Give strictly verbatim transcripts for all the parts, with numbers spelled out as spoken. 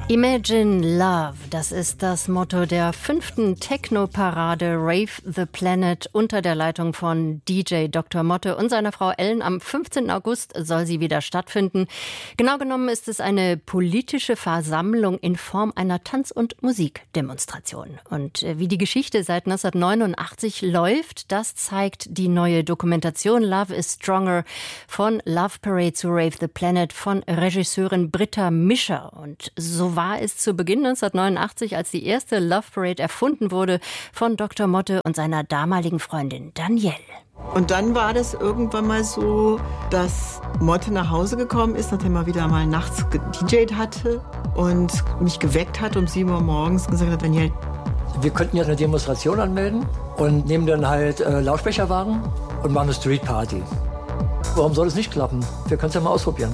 Imagine Love, das ist das Motto der fünften Techno-Parade Rave the Planet unter der Leitung von D J Doktor Motte und seiner Frau Ellen. Am fünfzehnten August soll sie wieder stattfinden. Genau genommen ist es eine politische Versammlung in Form einer Tanz- und Musikdemonstration. Und wie die Geschichte seit neunzehnhundertneunundachtzig läuft, das zeigt die neue Dokumentation Love is Stronger von Love Parade zu Rave the Planet von Regisseurin Britta Mischer. Und so war es zu Beginn neunzehnhundertneunundachtzig, als die erste Love Parade erfunden wurde von Doktor Motte und seiner damaligen Freundin Danielle. Und dann war das irgendwann mal so, dass Motte nach Hause gekommen ist, nachdem er wieder mal nachts gedjayt hatte und mich geweckt hat um sieben Uhr morgens und gesagt hat, Danielle, wir könnten jetzt eine Demonstration anmelden und nehmen dann halt äh, Lautsprecherwagen und machen eine Street Party. Warum soll es nicht klappen? Wir können es ja mal ausprobieren.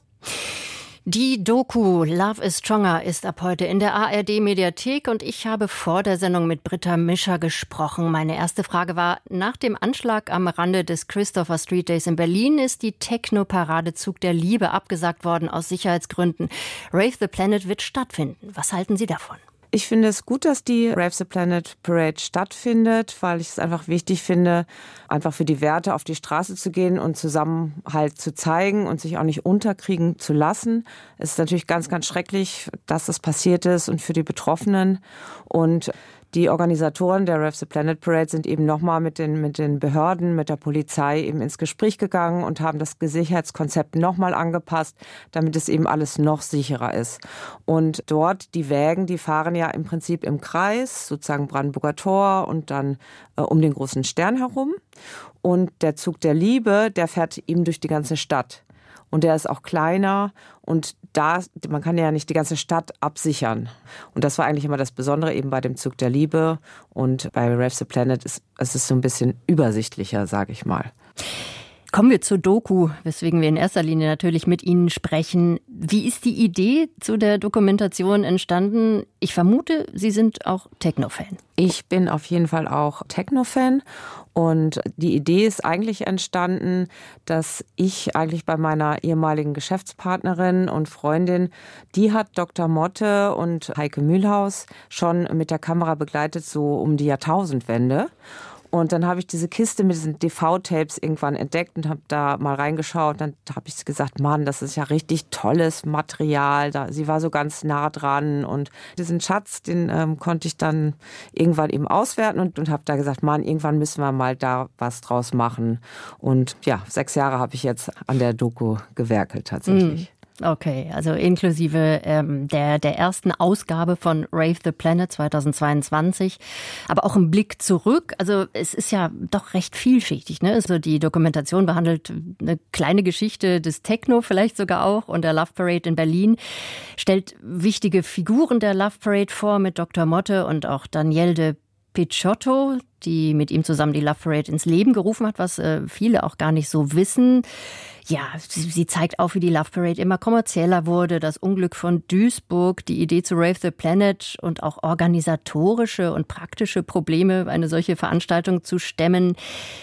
Die Doku Love is Stronger ist ab heute in der A R D-Mediathek und ich habe vor der Sendung mit Britta Mischer gesprochen. Meine erste Frage war, nach dem Anschlag am Rande des Christopher Street Days in Berlin ist die Techno-Parade Zug der Liebe abgesagt worden aus Sicherheitsgründen. Rave the Planet wird stattfinden. Was halten Sie davon? Ich finde es gut, dass die Rave the Planet Parade stattfindet, weil ich es einfach wichtig finde, einfach für die Werte auf die Straße zu gehen und Zusammenhalt zu zeigen und sich auch nicht unterkriegen zu lassen. Es ist natürlich ganz, ganz schrecklich, dass das passiert ist und für die Betroffenen. Und die Organisatoren der Rave the Planet Parade sind eben nochmal mit den, mit den Behörden, mit der Polizei eben ins Gespräch gegangen und haben das Sicherheitskonzept nochmal angepasst, damit es eben alles noch sicherer ist. Und dort, die Wägen, die fahren ja im Prinzip im Kreis, sozusagen Brandenburger Tor und dann äh, um den großen Stern herum. Und der Zug der Liebe, der fährt eben durch die ganze Stadt. Und der ist auch kleiner und da, man kann ja nicht die ganze Stadt absichern. Und das war eigentlich immer das Besondere eben bei dem Zug der Liebe. Und bei Rave the Planet ist es ist so ein bisschen übersichtlicher, sage ich mal. Kommen wir zur Doku, weswegen wir in erster Linie natürlich mit Ihnen sprechen. Wie ist die Idee zu der Dokumentation entstanden? Ich vermute, Sie sind auch Techno-Fan. Ich bin auf jeden Fall auch Techno-Fan. Und die Idee ist eigentlich entstanden, dass ich eigentlich bei meiner ehemaligen Geschäftspartnerin und Freundin, die hat Doktor Motte und Heike Mühlhaus schon mit der Kamera begleitet, so um die Jahrtausendwende. Und dann habe ich diese Kiste mit diesen D V-Tapes irgendwann entdeckt und habe da mal reingeschaut. Dann habe ich gesagt, Mann, das ist ja richtig tolles Material. Da, sie war so ganz nah dran. Und diesen Schatz, den ähm, konnte ich dann irgendwann eben auswerten und, und habe da gesagt, Mann, irgendwann müssen wir mal da was draus machen. Und ja, sechs Jahre habe ich jetzt an der Doku gewerkelt tatsächlich. Mhm. Okay, also inklusive ähm, der, der ersten Ausgabe von Rave the Planet zweitausendzweiundzwanzig, aber auch ein Blick zurück. Also es ist ja doch recht vielschichtig, ne? Also die Dokumentation behandelt eine kleine Geschichte des Techno vielleicht sogar auch und der Love Parade in Berlin, stellt wichtige Figuren der Love Parade vor mit Doktor Motte und auch Danielle de Picciotto, die mit ihm zusammen die Love Parade ins Leben gerufen hat, was äh, viele auch gar nicht so wissen. Ja, sie, sie zeigt auf, wie die Love Parade immer kommerzieller wurde, das Unglück von Duisburg, die Idee zu Rave the Planet und auch organisatorische und praktische Probleme, eine solche Veranstaltung zu stemmen.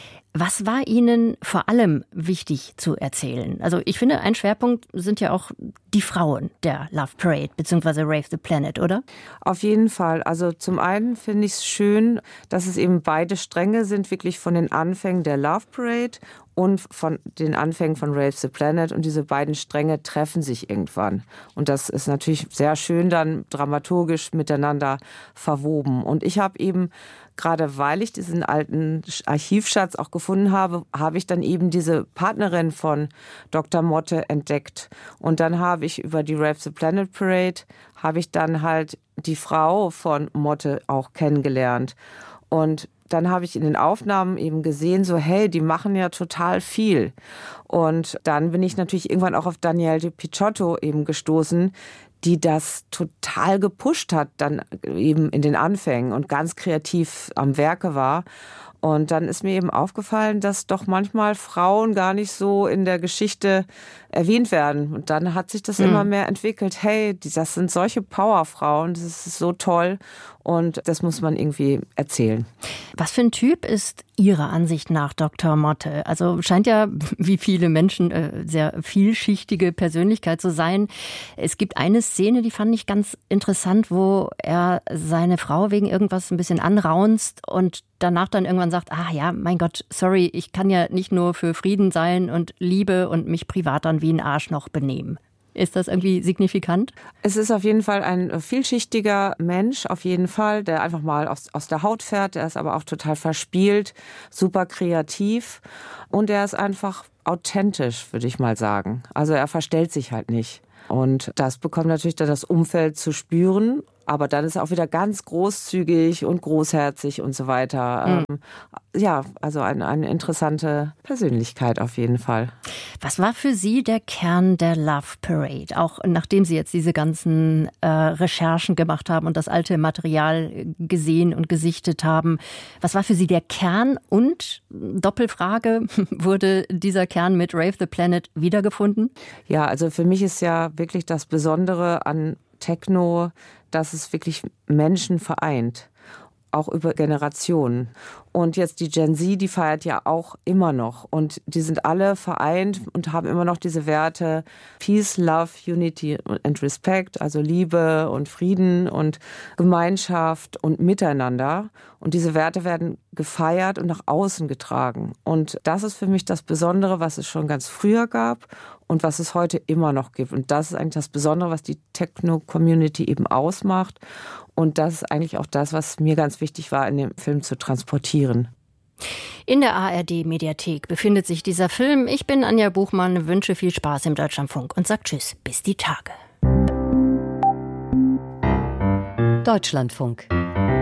Was war Ihnen vor allem wichtig zu erzählen? Also ich finde, ein Schwerpunkt sind ja auch die Frauen der Love Parade bzw. Rave the Planet, oder? Auf jeden Fall. Also zum einen finde ich es schön, dass es eben beide Stränge sind, wirklich von den Anfängen der Love Parade und von den Anfängen von Rave the Planet. Und diese beiden Stränge treffen sich irgendwann. Und das ist natürlich sehr schön dann dramaturgisch miteinander verwoben. Und ich habe eben, gerade weil ich diesen alten Archivschatz auch gefunden habe, habe ich dann eben diese Partnerin von Doktor Motte entdeckt. Und dann habe ich über die Rave the Planet Parade, habe ich dann halt die Frau von Motte auch kennengelernt. Und dann habe ich in den Aufnahmen eben gesehen, so hey, die machen ja total viel. Und dann bin ich natürlich irgendwann auch auf Danielle de Picciotto eben gestoßen, die das total gepusht hat, dann eben in den Anfängen und ganz kreativ am Werke war. Und dann ist mir eben aufgefallen, dass doch manchmal Frauen gar nicht so in der Geschichte erwähnt werden. Und dann hat sich das mhm. immer mehr entwickelt. Hey, das sind solche Powerfrauen, das ist so toll. Und das muss man irgendwie erzählen. Was für ein Typ ist Ihrer Ansicht nach Doktor Motte? Also scheint ja, wie viele Menschen, sehr vielschichtige Persönlichkeit zu sein. Es gibt eine Szene, die fand ich ganz interessant, wo er seine Frau wegen irgendwas ein bisschen anraunzt und danach dann irgendwann sagt, ah ja, mein Gott, sorry, ich kann ja nicht nur für Frieden sein und Liebe und mich privat dann wie ein Arschloch benehmen. Ist das irgendwie signifikant? Es ist auf jeden Fall ein vielschichtiger Mensch, auf jeden Fall, der einfach mal aus, aus der Haut fährt. Der ist aber auch total verspielt, super kreativ und der ist einfach authentisch, würde ich mal sagen. Also er verstellt sich halt nicht. Und das bekommt natürlich dann das Umfeld zu spüren. Aber dann ist er auch wieder ganz großzügig und großherzig und so weiter. Mhm. Ja, also eine, eine interessante Persönlichkeit auf jeden Fall. Was war für Sie der Kern der Love Parade? Auch nachdem Sie jetzt diese ganzen äh, Recherchen gemacht haben und das alte Material gesehen und gesichtet haben. Was war für Sie der Kern? Und, Doppelfrage, wurde dieser Kern mit Rave the Planet wiedergefunden? Ja, also für mich ist ja wirklich das Besondere an Techno, dass es wirklich Menschen vereint, auch über Generationen. Und jetzt die Gen Z, die feiert ja auch immer noch. Und die sind alle vereint und haben immer noch diese Werte Peace, Love, Unity and Respect, also Liebe und Frieden und Gemeinschaft und Miteinander. Und diese Werte werden gefeiert und nach außen getragen. Und das ist für mich das Besondere, was es schon ganz früher gab und was es heute immer noch gibt. Und das ist eigentlich das Besondere, was die Techno-Community eben ausmacht. Und das ist eigentlich auch das, was mir ganz wichtig war, in dem Film zu transportieren. In der A R D-Mediathek befindet sich dieser Film. Ich bin Anja Buchmann, wünsche viel Spaß im Deutschlandfunk und sage Tschüss, bis die Tage. Deutschlandfunk.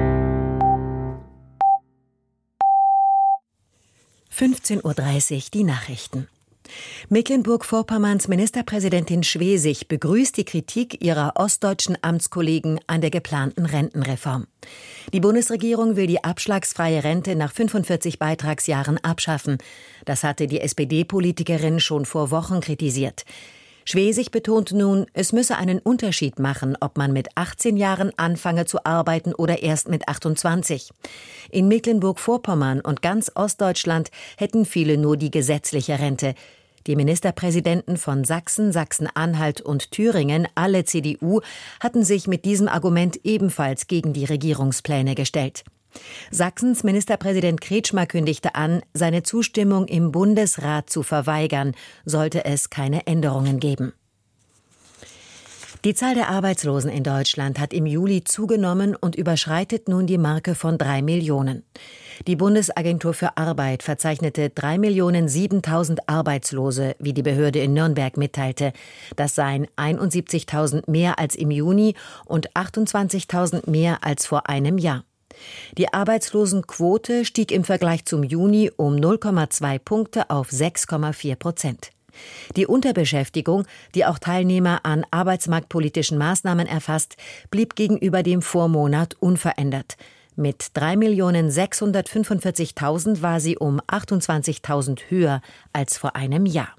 fünfzehn Uhr dreißig, die Nachrichten. Mecklenburg-Vorpommerns Ministerpräsidentin Schwesig begrüßt die Kritik ihrer ostdeutschen Amtskollegen an der geplanten Rentenreform. Die Bundesregierung will die abschlagsfreie Rente nach fünfundvierzig Beitragsjahren abschaffen. Das hatte die S P D-Politikerin schon vor Wochen kritisiert. Schwesig betont nun, es müsse einen Unterschied machen, ob man mit achtzehn Jahren anfange zu arbeiten oder erst mit achtundzwanzig. In Mecklenburg-Vorpommern und ganz Ostdeutschland hätten viele nur die gesetzliche Rente. Die Ministerpräsidenten von Sachsen, Sachsen-Anhalt und Thüringen, alle C D U, hatten sich mit diesem Argument ebenfalls gegen die Regierungspläne gestellt. Sachsens Ministerpräsident Kretschmer kündigte an, seine Zustimmung im Bundesrat zu verweigern, sollte es keine Änderungen geben. Die Zahl der Arbeitslosen in Deutschland hat im Juli zugenommen und überschreitet nun die Marke von drei Millionen. Die Bundesagentur für Arbeit verzeichnete drei Millionen siebentausend Arbeitslose, wie die Behörde in Nürnberg mitteilte. Das seien einundsiebzigtausend mehr als im Juni und achtundzwanzigtausend mehr als vor einem Jahr. Die Arbeitslosenquote stieg im Vergleich zum Juni um null Komma zwei Punkte auf sechs Komma vier Prozent. Die Unterbeschäftigung, die auch Teilnehmer an arbeitsmarktpolitischen Maßnahmen erfasst, blieb gegenüber dem Vormonat unverändert. Mit drei Millionen sechshundertfünfundvierzigtausend war sie um achtundzwanzigtausend höher als vor einem Jahr.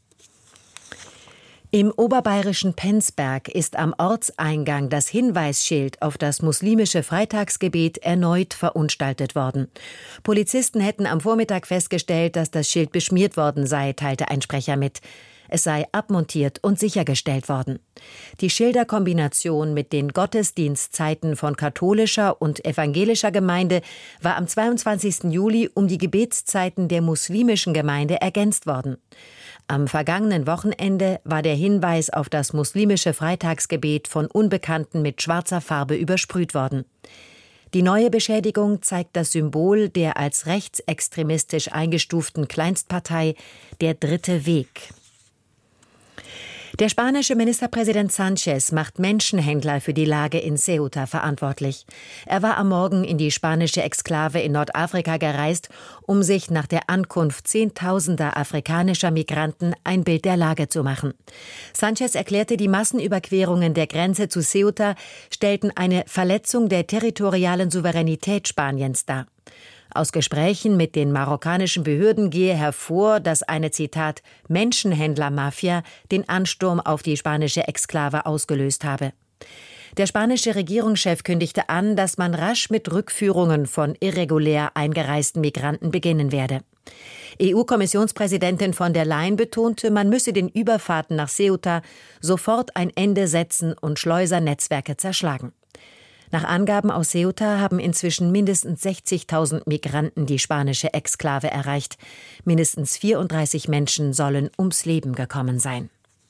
Im oberbayerischen Penzberg ist am Ortseingang das Hinweisschild auf das muslimische Freitagsgebet erneut verunstaltet worden. Polizisten hätten am Vormittag festgestellt, dass das Schild beschmiert worden sei, teilte ein Sprecher mit. Es sei abmontiert und sichergestellt worden. Die Schilderkombination mit den Gottesdienstzeiten von katholischer und evangelischer Gemeinde war am zweiundzwanzigsten Juli um die Gebetszeiten der muslimischen Gemeinde ergänzt worden. Am vergangenen Wochenende war der Hinweis auf das muslimische Freitagsgebet von Unbekannten mit schwarzer Farbe übersprüht worden. Die neue Beschädigung zeigt das Symbol der als rechtsextremistisch eingestuften Kleinstpartei Der Dritte Weg. Der spanische Ministerpräsident Sánchez macht Menschenhändler für die Lage in Ceuta verantwortlich. Er war am Morgen in die spanische Exklave in Nordafrika gereist, um sich nach der Ankunft zehntausender afrikanischer Migranten ein Bild der Lage zu machen. Sánchez erklärte, die Massenüberquerungen der Grenze zu Ceuta stellten eine Verletzung der territorialen Souveränität Spaniens dar. Aus Gesprächen mit den marokkanischen Behörden gehe hervor, dass eine, Zitat, Menschenhändlermafia den Ansturm auf die spanische Exklave ausgelöst habe. Der spanische Regierungschef kündigte an, dass man rasch mit Rückführungen von irregulär eingereisten Migranten beginnen werde. E U-Kommissionspräsidentin von der Leyen betonte, man müsse den Überfahrten nach Ceuta sofort ein Ende setzen und Schleusernetzwerke zerschlagen. Nach Angaben aus Ceuta haben inzwischen mindestens sechzigtausend Migranten die spanische Exklave erreicht. Mindestens vierunddreißig Menschen sollen ums Leben gekommen sein.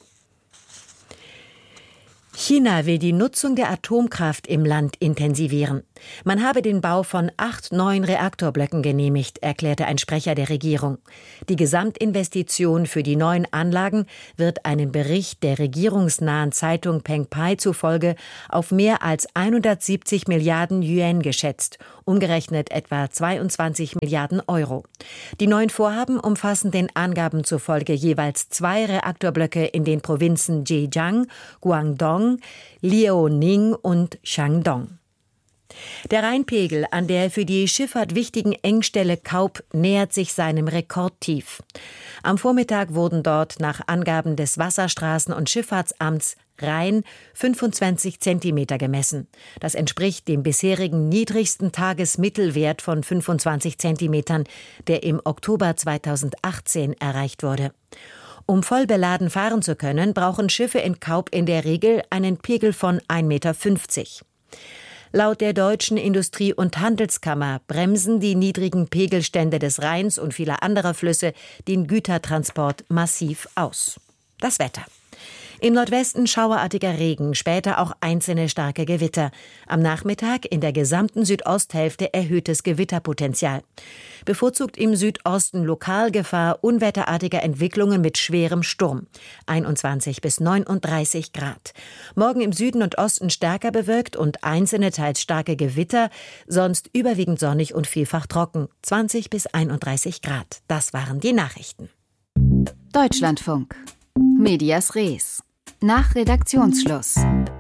China will die Nutzung der Atomkraft im Land intensivieren. Man habe den Bau von acht neuen Reaktorblöcken genehmigt, erklärte ein Sprecher der Regierung. Die Gesamtinvestition für die neuen Anlagen wird einem Bericht der regierungsnahen Zeitung Pengpai zufolge auf mehr als hundertsiebzig Milliarden Yuan geschätzt, umgerechnet etwa zweiundzwanzig Milliarden Euro. Die neuen Vorhaben umfassen den Angaben zufolge jeweils zwei Reaktorblöcke in den Provinzen Zhejiang, Guangdong, Liaoning und Shandong. Der Rheinpegel an der für die Schifffahrt wichtigen Engstelle Kaup nähert sich seinem Rekordtief. Am Vormittag wurden dort nach Angaben des Wasserstraßen- und Schifffahrtsamts Rhein fünfundzwanzig Zentimeter gemessen. Das entspricht dem bisherigen niedrigsten Tagesmittelwert von fünfundzwanzig Zentimetern, der im Oktober zweitausendachtzehn erreicht wurde. Um voll beladen fahren zu können, brauchen Schiffe in Kaup in der Regel einen Pegel von ein Meter fünfzig. Laut der Deutschen Industrie- und Handelskammer bremsen die niedrigen Pegelstände des Rheins und vieler anderer Flüsse den Gütertransport massiv aus. Das Wetter. Im Nordwesten schauerartiger Regen, später auch einzelne starke Gewitter. Am Nachmittag in der gesamten Südosthälfte erhöhtes Gewitterpotenzial. Bevorzugt im Südosten Lokalgefahr unwetterartiger Entwicklungen mit schwerem Sturm. einundzwanzig bis neununddreißig Grad. Morgen im Süden und Osten stärker bewölkt und einzelne teils starke Gewitter, sonst überwiegend sonnig und vielfach trocken. zwanzig bis einunddreißig Grad. Das waren die Nachrichten. Deutschlandfunk. Medias Res. Nach Redaktionsschluss.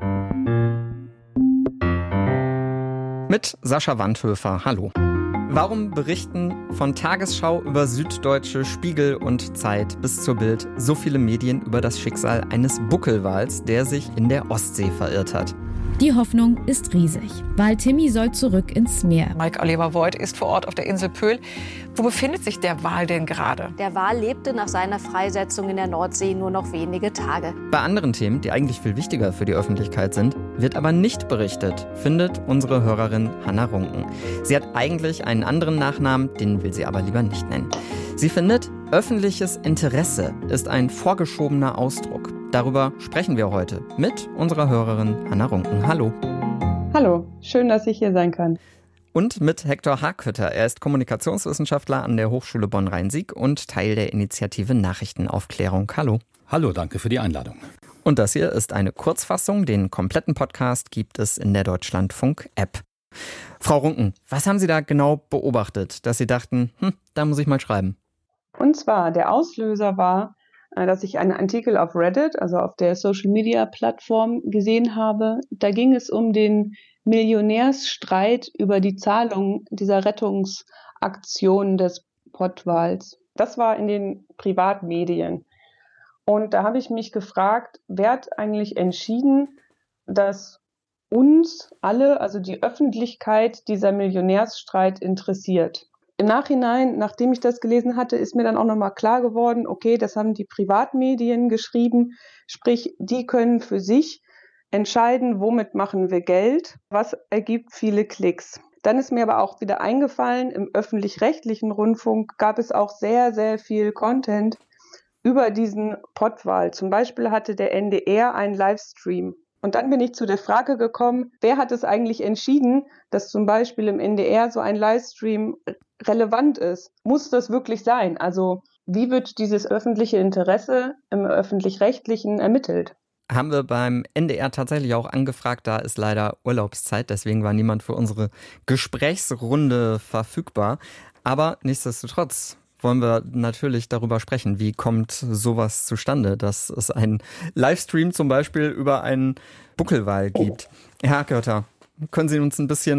Mit Sascha Wandhöfer. Hallo. Warum berichten von Tagesschau über Süddeutsche, Spiegel und Zeit bis zur Bild so viele Medien über das Schicksal eines Buckelwals, der sich in der Ostsee verirrt hat? Die Hoffnung ist riesig. Wal Timmy soll zurück ins Meer. Mike Oliver Voigt ist vor Ort auf der Insel Pöhl. Wo befindet sich der Wal denn gerade? Der Wal lebte nach seiner Freisetzung in der Nordsee nur noch wenige Tage. Bei anderen Themen, die eigentlich viel wichtiger für die Öffentlichkeit sind, wird aber nicht berichtet, findet unsere Hörerin Hanna Runken. Sie hat eigentlich einen anderen Nachnamen, den will sie aber lieber nicht nennen. Sie findet, öffentliches Interesse ist ein vorgeschobener Ausdruck. Darüber sprechen wir heute mit unserer Hörerin Hanna Runken. Hallo. Hallo, schön, dass ich hier sein kann. Und mit Hector Hakötter. Er ist Kommunikationswissenschaftler an der Hochschule Bonn-Rhein-Sieg und Teil der Initiative Nachrichtenaufklärung. Hallo. Hallo, danke für die Einladung. Und das hier ist eine Kurzfassung. Den kompletten Podcast gibt es in der Deutschlandfunk-App. Frau Runken, was haben Sie da genau beobachtet, dass Sie dachten, hm, da muss ich mal schreiben? Und zwar, der Auslöser war, dass ich einen Artikel auf Reddit, also auf der Social-Media-Plattform, gesehen habe. Da ging es um den Millionärsstreit über die Zahlung dieser Rettungsaktion des Pottwals. Das war in den Privatmedien. Und da habe ich mich gefragt, wer hat eigentlich entschieden, dass uns alle, also die Öffentlichkeit, dieser Millionärsstreit interessiert? Im Nachhinein, nachdem ich das gelesen hatte, ist mir dann auch nochmal klar geworden, okay, das haben die Privatmedien geschrieben, sprich, die können für sich entscheiden, womit machen wir Geld, was ergibt viele Klicks. Dann ist mir aber auch wieder eingefallen, im öffentlich-rechtlichen Rundfunk gab es auch sehr, sehr viel Content über diesen Pottwal. Zum Beispiel hatte der N D R einen Livestream. Und dann bin ich zu der Frage gekommen, wer hat es eigentlich entschieden, dass zum Beispiel im N D R so ein Livestream relevant ist? Muss das wirklich sein? Also wie wird dieses öffentliche Interesse im öffentlich-rechtlichen ermittelt? Haben wir beim N D R tatsächlich auch angefragt, da ist leider Urlaubszeit, deswegen war niemand für unsere Gesprächsrunde verfügbar. Aber nichtsdestotrotz wollen wir natürlich darüber sprechen, wie kommt sowas zustande, dass es einen Livestream zum Beispiel über einen Buckelwal gibt. Herr Hakötter, können Sie uns ein bisschen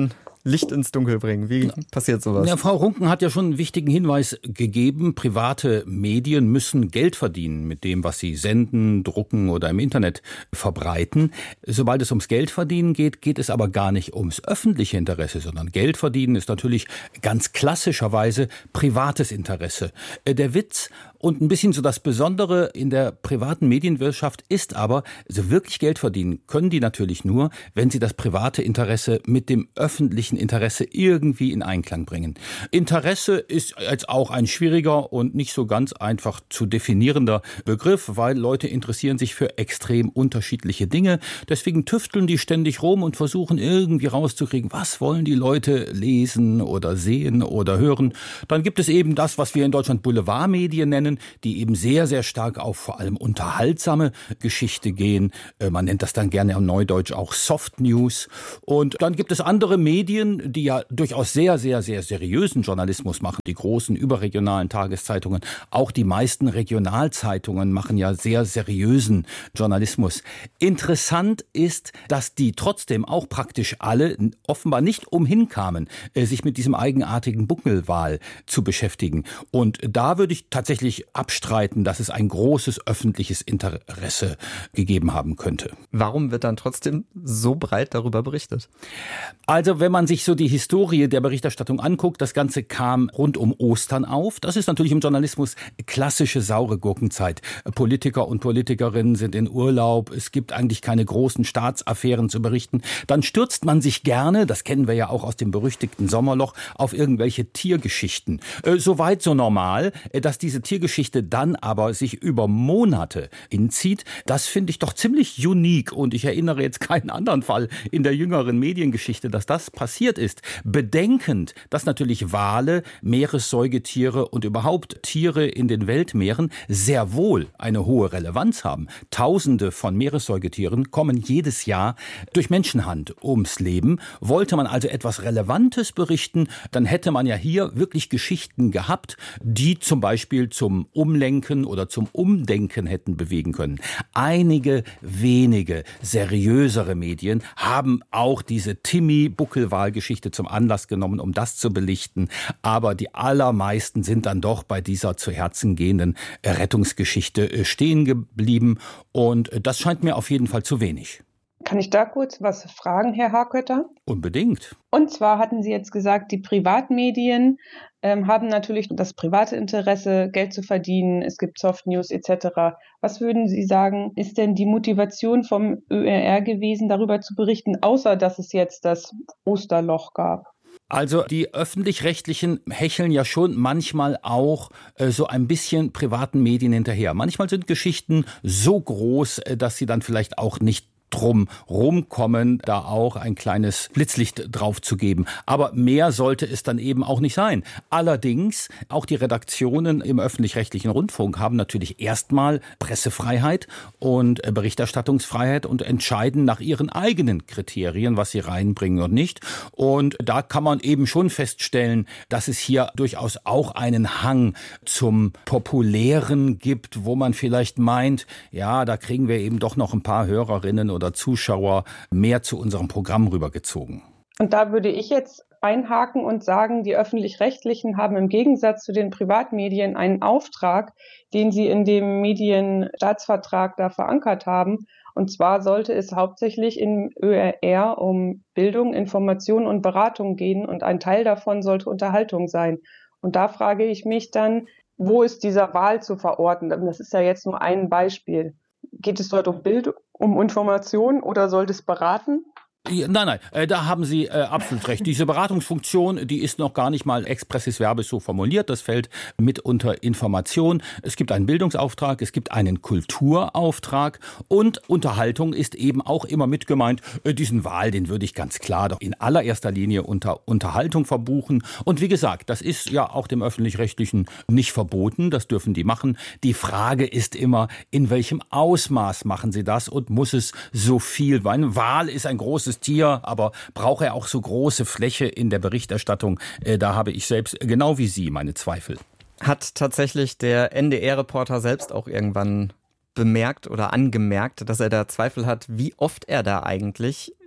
Licht ins Dunkel bringen. Wie passiert sowas? Ja, Frau Runken hat ja schon einen wichtigen Hinweis gegeben. Private Medien müssen Geld verdienen mit dem, was sie senden, drucken oder im Internet verbreiten. Sobald es ums Geld verdienen geht, geht es aber gar nicht ums öffentliche Interesse, sondern Geld verdienen ist natürlich ganz klassischerweise privates Interesse. Der Witz und ein bisschen so das Besondere in der privaten Medienwirtschaft ist aber, so wirklich Geld verdienen können die natürlich nur, wenn sie das private Interesse mit dem öffentlichen Interesse irgendwie in Einklang bringen. Interesse ist jetzt auch ein schwieriger und nicht so ganz einfach zu definierender Begriff, weil Leute interessieren sich für extrem unterschiedliche Dinge. Deswegen tüfteln die ständig rum und versuchen irgendwie rauszukriegen, was wollen die Leute lesen oder sehen oder hören. Dann gibt es eben das, was wir in Deutschland Boulevardmedien nennen, die eben sehr, sehr stark auf vor allem unterhaltsame Geschichte gehen. Man nennt das dann gerne im Neudeutsch auch Soft News. Und dann gibt es andere Medien, die ja durchaus sehr, sehr, sehr seriösen Journalismus machen. Die großen überregionalen Tageszeitungen, auch die meisten Regionalzeitungen machen ja sehr seriösen Journalismus. Interessant ist, dass die trotzdem auch praktisch alle offenbar nicht umhin kamen, sich mit diesem eigenartigen Buckelwal zu beschäftigen. Und da würde ich tatsächlich abstreiten, dass es ein großes öffentliches Interesse gegeben haben könnte. Warum wird dann trotzdem so breit darüber berichtet? Also wenn man sich so die Historie der Berichterstattung anguckt, das Ganze kam rund um Ostern auf. Das ist natürlich im Journalismus klassische saure Gurkenzeit. Politiker und Politikerinnen sind in Urlaub. Es gibt eigentlich keine großen Staatsaffären zu berichten. Dann stürzt man sich gerne, das kennen wir ja auch aus dem berüchtigten Sommerloch, auf irgendwelche Tiergeschichten. Äh, Soweit so normal, dass diese Tiergeschichte dann aber sich über Monate hinzieht, das finde ich doch ziemlich unique und ich erinnere jetzt keinen anderen Fall in der jüngeren Mediengeschichte, dass das passiert ist. Bedenkend, dass natürlich Wale, Meeressäugetiere und überhaupt Tiere in den Weltmeeren sehr wohl eine hohe Relevanz haben. Tausende von Meeressäugetieren kommen jedes Jahr durch Menschenhand ums Leben. Wollte man also etwas Relevantes berichten, dann hätte man ja hier wirklich Geschichten gehabt, die zum Beispiel zum Umlenken oder zum Umdenken hätten bewegen können. Einige wenige seriösere Medien haben auch diese Timmy-Buckelwal-Geschichte zum Anlass genommen, um das zu belichten. Aber die allermeisten sind dann doch bei dieser zu Herzen gehenden Rettungsgeschichte stehen geblieben. Und das scheint mir auf jeden Fall zu wenig. Kann ich da kurz was fragen, Herr Harkötter? Unbedingt. Und zwar hatten Sie jetzt gesagt, die Privatmedien ähm, haben natürlich das private Interesse, Geld zu verdienen. Es gibt Soft News et cetera. Was würden Sie sagen, ist denn die Motivation vom Ö R R gewesen, darüber zu berichten, außer dass es jetzt das Osterloch gab? Also die Öffentlich-Rechtlichen hecheln ja schon manchmal auch äh, so ein bisschen privaten Medien hinterher. Manchmal sind Geschichten so groß, äh, dass sie dann vielleicht auch nicht drum rumkommen, da auch ein kleines Blitzlicht drauf zu geben. Aber mehr sollte es dann eben auch nicht sein. Allerdings, auch die Redaktionen im öffentlich-rechtlichen Rundfunk haben natürlich erstmal Pressefreiheit und Berichterstattungsfreiheit und entscheiden nach ihren eigenen Kriterien, was sie reinbringen und nicht. Und da kann man eben schon feststellen, dass es hier durchaus auch einen Hang zum Populären gibt, wo man vielleicht meint, ja, da kriegen wir eben doch noch ein paar Hörerinnen oder Zuschauer mehr zu unserem Programm rübergezogen. Und da würde ich jetzt einhaken und sagen, die Öffentlich-Rechtlichen haben im Gegensatz zu den Privatmedien einen Auftrag, den sie in dem Medienstaatsvertrag da verankert haben. Und zwar sollte es hauptsächlich im Ö R R um Bildung, Information und Beratung gehen und ein Teil davon sollte Unterhaltung sein. Und da frage ich mich dann, wo ist dieser Wahl zu verorten? Das ist ja jetzt nur ein Beispiel. Geht es dort um Bildung, um Information oder soll es beraten? Nein, nein, äh, da haben Sie äh, absolut recht. Diese Beratungsfunktion, die ist noch gar nicht mal expressis verbis so formuliert. Das fällt mit unter Information. Es gibt einen Bildungsauftrag, es gibt einen Kulturauftrag und Unterhaltung ist eben auch immer mit gemeint. Äh, diesen Wahl, den würde ich ganz klar doch in allererster Linie unter Unterhaltung verbuchen. Und wie gesagt, das ist ja auch dem Öffentlich-Rechtlichen nicht verboten. Das dürfen die machen. Die Frage ist immer, in welchem Ausmaß machen sie das und muss es so viel sein? Wahl ist ein großes Tier, aber braucht er auch so große Fläche in der Berichterstattung? Äh, da habe ich selbst, genau wie Sie, meine Zweifel. Hat tatsächlich der N D R-Reporter selbst auch irgendwann bemerkt oder angemerkt, dass er da Zweifel hat, wie oft er da eigentlich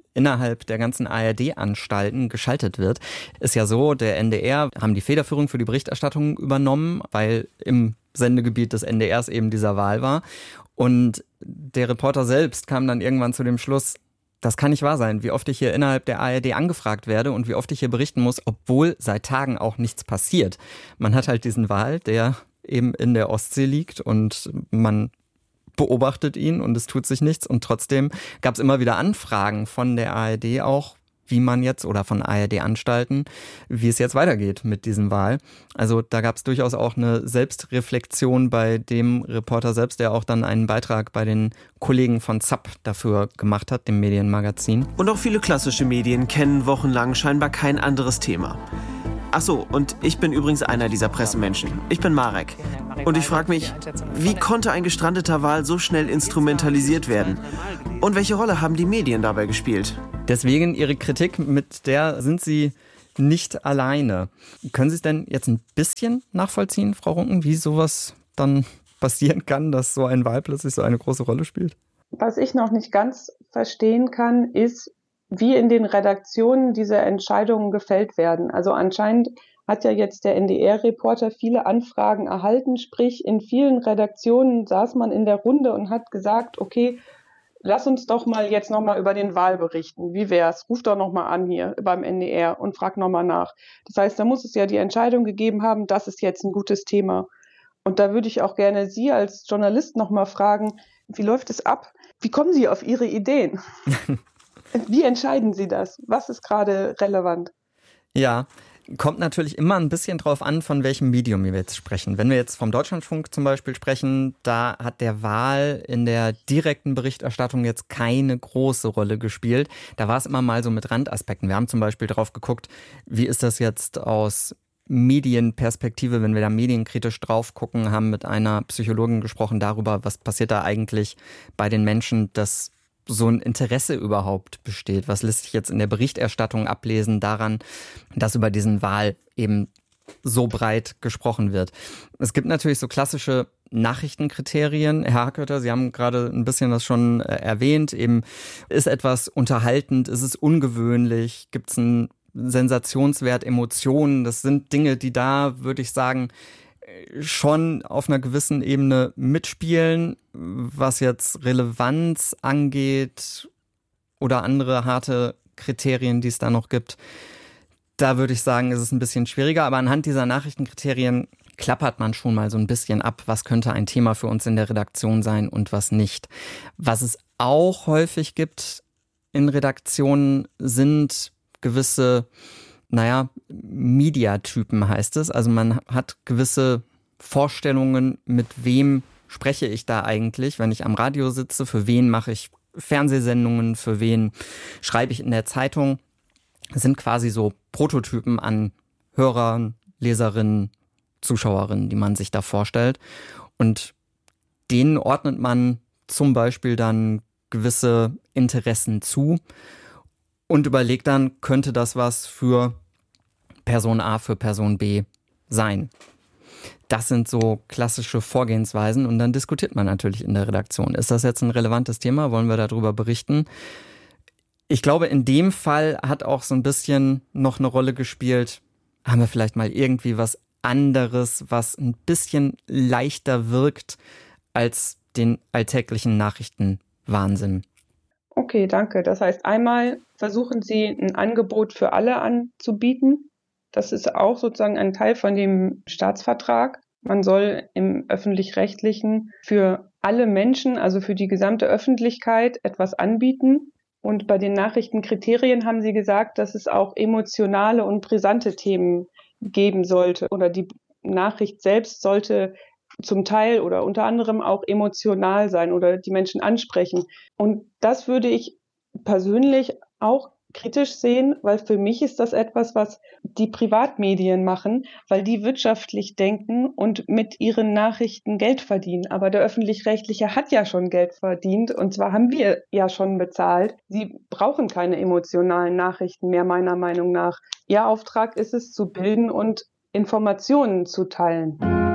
innerhalb der ganzen A R D-Anstalten geschaltet wird. Ist ja so, der N D R haben die Federführung für die Berichterstattung übernommen, weil im Sendegebiet des N D Rs eben dieser Wahl war. Und der Reporter selbst kam dann irgendwann zu dem Schluss, das kann nicht wahr sein, wie oft ich hier innerhalb der A R D angefragt werde und wie oft ich hier berichten muss, obwohl seit Tagen auch nichts passiert. Man hat halt diesen Wal, der eben in der Ostsee liegt und man beobachtet ihn und es tut sich nichts. Und trotzdem gab es immer wieder Anfragen von der A R D auch, wie man jetzt, oder von A R D-Anstalten, wie es jetzt weitergeht mit diesem Wal. Also da gab es durchaus auch eine Selbstreflexion bei dem Reporter selbst, der auch dann einen Beitrag bei den Kollegen von Z A P dafür gemacht hat, dem Medienmagazin. Und auch viele klassische Medien kennen wochenlang scheinbar kein anderes Thema. Ach so, und ich bin übrigens einer dieser Pressemenschen. Ich bin Marek. Und ich frage mich, wie konnte ein gestrandeter Wal so schnell instrumentalisiert werden? Und welche Rolle haben die Medien dabei gespielt? Deswegen Ihre Kritik, mit der sind Sie nicht alleine. Können Sie es denn jetzt ein bisschen nachvollziehen, Frau Runken, wie sowas dann passieren kann, dass so ein Wal plötzlich so eine große Rolle spielt? Was ich noch nicht ganz verstehen kann, ist, wie in den Redaktionen diese Entscheidungen gefällt werden. Also anscheinend hat ja jetzt der N D R-Reporter viele Anfragen erhalten, sprich in vielen Redaktionen saß man in der Runde und hat gesagt, okay, lass uns doch mal jetzt nochmal über den Wal berichten. Wie wär's? Ruf doch nochmal an hier beim N D R und frag nochmal nach. Das heißt, da muss es ja die Entscheidung gegeben haben, das ist jetzt ein gutes Thema. Und da würde ich auch gerne Sie als Journalist nochmal fragen, wie läuft es ab? Wie kommen Sie auf Ihre Ideen? Wie entscheiden Sie das? Was ist gerade relevant? Ja, kommt natürlich immer ein bisschen drauf an, von welchem Medium wir jetzt sprechen. Wenn wir jetzt vom Deutschlandfunk zum Beispiel sprechen, da hat der Wal in der direkten Berichterstattung jetzt keine große Rolle gespielt. Da war es immer mal so mit Randaspekten. Wir haben zum Beispiel drauf geguckt, wie ist das jetzt aus Medienperspektive, wenn wir da medienkritisch drauf gucken, haben mit einer Psychologin gesprochen darüber, was passiert da eigentlich bei den Menschen, dass so ein Interesse überhaupt besteht. Was lässt sich jetzt in der Berichterstattung ablesen daran, dass über diesen Wal eben so breit gesprochen wird. Es gibt natürlich so klassische Nachrichtenkriterien. Herr Hakötter, Sie haben gerade ein bisschen das schon erwähnt. Eben, ist etwas unterhaltend? Ist es ungewöhnlich? Gibt es einen Sensationswert, Emotionen? Das sind Dinge, die da, würde ich sagen, schon auf einer gewissen Ebene mitspielen, was jetzt Relevanz angeht oder andere harte Kriterien, die es da noch gibt. Da würde ich sagen, ist es ein bisschen schwieriger, aber anhand dieser Nachrichtenkriterien klappert man schon mal so ein bisschen ab, was könnte ein Thema für uns in der Redaktion sein und was nicht. Was es auch häufig gibt in Redaktionen sind gewisse Naja, Mediatypen heißt es. Also man hat gewisse Vorstellungen, mit wem spreche ich da eigentlich, wenn ich am Radio sitze, für wen mache ich Fernsehsendungen, für wen schreibe ich in der Zeitung. Das sind quasi so Prototypen an Hörern, Leserinnen, Zuschauerinnen, die man sich da vorstellt. Und denen ordnet man zum Beispiel dann gewisse Interessen zu und überlegt dann, könnte das was für Person A, für Person B sein. Das sind so klassische Vorgehensweisen und dann diskutiert man natürlich in der Redaktion. Ist das jetzt ein relevantes Thema? Wollen wir darüber berichten? Ich glaube, in dem Fall hat auch so ein bisschen noch eine Rolle gespielt, haben wir vielleicht mal irgendwie was anderes, was ein bisschen leichter wirkt als den alltäglichen Nachrichtenwahnsinn. Okay, danke. Das heißt, einmal versuchen Sie, ein Angebot für alle anzubieten. Das ist auch sozusagen ein Teil von dem Staatsvertrag. Man soll im Öffentlich-Rechtlichen für alle Menschen, also für die gesamte Öffentlichkeit, etwas anbieten. Und bei den Nachrichtenkriterien haben Sie gesagt, dass es auch emotionale und brisante Themen geben sollte. Oder die Nachricht selbst sollte zum Teil oder unter anderem auch emotional sein oder die Menschen ansprechen. Und das würde ich persönlich auch kritisch sehen, weil für mich ist das etwas, was die Privatmedien machen, weil die wirtschaftlich denken und mit ihren Nachrichten Geld verdienen. Aber der Öffentlich-Rechtliche hat ja schon Geld verdient und zwar haben wir ja schon bezahlt. Sie brauchen keine emotionalen Nachrichten mehr, meiner Meinung nach. Ihr Auftrag ist es, zu bilden und Informationen zu teilen.